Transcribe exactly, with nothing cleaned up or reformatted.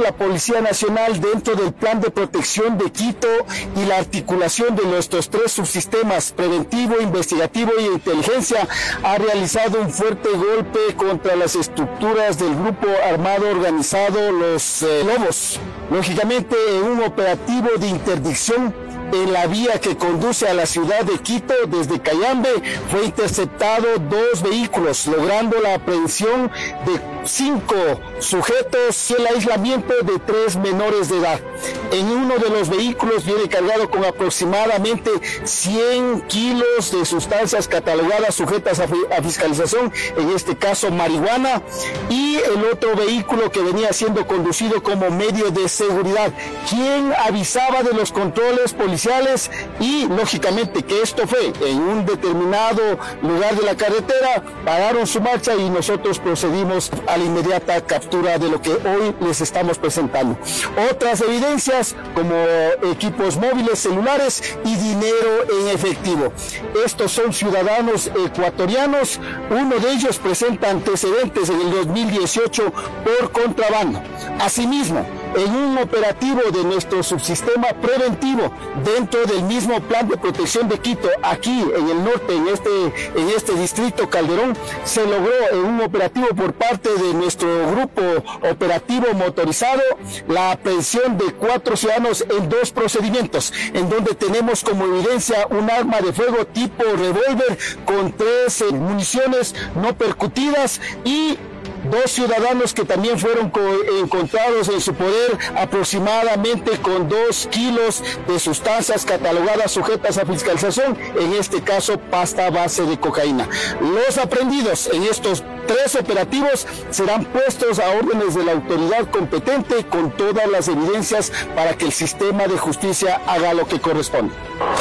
la Policía Nacional, dentro del Plan de Protección de Quito y la articulación de nuestros tres subsistemas, preventivo, investigativo y inteligencia, ha realizado un fuerte golpe contra las estructuras del grupo armado organizado Los eh, Lobos. Lógicamente, en un operativo de interdicción en la vía que conduce a la ciudad de Quito desde Cayambe, fue interceptado dos vehículos, logrando la aprehensión de cinco sujetos y el aislamiento de tres menores de edad. En uno de los vehículos viene cargado con aproximadamente cien kilos de sustancias catalogadas sujetas a, a fiscalización, en este caso marihuana, y el otro vehículo que venía siendo conducido como medio de seguridad, quien avisaba de los controles policiales y lógicamente que esto fue en un determinado lugar de la carretera, pararon su marcha y nosotros procedimos a la inmediata captura de lo que hoy les estamos presentando. Otras evidencias como equipos móviles, celulares y dinero en efectivo. Estos son ciudadanos ecuatorianos, uno de ellos presenta antecedentes en el dos mil dieciocho por contrabando. Asimismo, en un operativo de nuestro subsistema preventivo dentro del mismo Plan de Protección de Quito, aquí en el norte, en este, en este distrito Calderón, se logró en un operativo por parte de nuestro grupo operativo motorizado la aprehensión de cuatro ciudadanos en dos procedimientos, en donde tenemos como evidencia un arma de fuego tipo revólver con tres eh, municiones no percutidas y dos ciudadanos que también fueron encontrados en su poder aproximadamente con dos kilos de sustancias catalogadas sujetas a fiscalización, en este caso pasta base de cocaína. Los aprehendidos en estos tres operativos serán puestos a órdenes de la autoridad competente con todas las evidencias para que el sistema de justicia haga lo que corresponde.